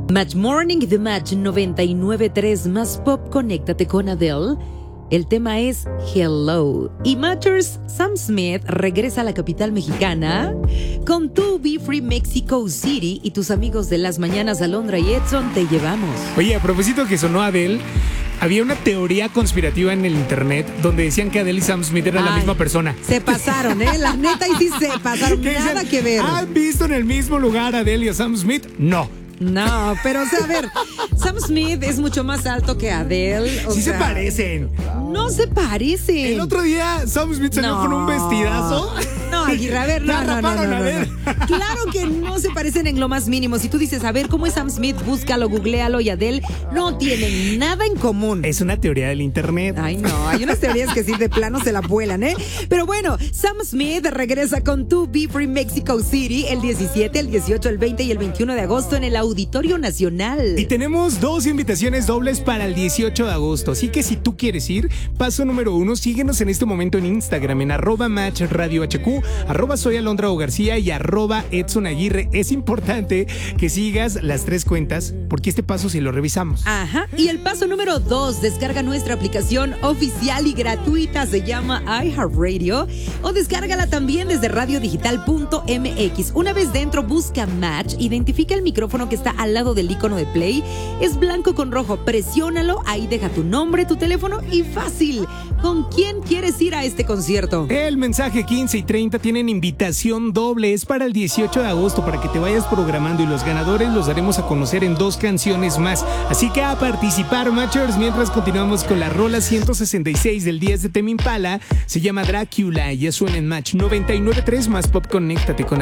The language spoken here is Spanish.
Match Morning de Match 99.3 más pop, conéctate con Adele. El tema es Hello. Y Matchers, Sam Smith regresa a la capital mexicana con tu Be Free Mexico City y tus amigos de las mañanas Alondra y Edson te llevamos. Oye, a propósito que sonó Adele, había una teoría conspirativa en el internet donde decían que Adele y Sam Smith eran la misma persona. Se pasaron, la neta, y sí se pasaron, nada que ver. ¿Han visto en el mismo lugar a Adele y a Sam Smith? No, pero o sea, a ver, Sam Smith es mucho más alto que Adele. Sí se parecen. No se parecen. El otro día Sam Smith salió con un vestidazo. No, Aguirre, a ver, no. Claro que no se parecen en lo más mínimo. Si tú dices, a ver, ¿cómo es Sam Smith? Búscalo, googlealo, y Adele no tienen nada en común. Es una teoría del internet. Ay, no, hay unas teorías que sí, de plano se la vuelan, ¿eh? Pero bueno, Sam Smith regresa con tu Be Free Mexico City el 17, el 18, el 20 y el 21 de agosto en el Auditorio Nacional. Y tenemos 2 invitaciones dobles para el 18 de agosto. Así que si tú quieres ir, paso número 1, síguenos en este momento en Instagram en @matchradiohq, @soy Alondra o García y @Edson Aguirre. Es importante que sigas las 3 cuentas porque este paso sí lo revisamos. Ajá. Y el paso número 2, descarga nuestra aplicación oficial y gratuita, se llama iHeartRadio, o descárgala también desde radiodigital.mx. Una vez dentro, busca Match, identifica el micrófono que está al lado del icono de play, es blanco con rojo, presiónalo, ahí deja tu nombre, tu teléfono y fácil. ¿Con quién quieres ir a este concierto? El mensaje 15 y 30 tienen invitación doble, es para el 18 de agosto para que te vayas programando y los ganadores los daremos a conocer en 2 canciones más. Así que a participar, Matchers, mientras continuamos con la rola 166 del 10 de Tame Impala, se llama Drácula y ya suena en Match 99.3 más pop, conéctate con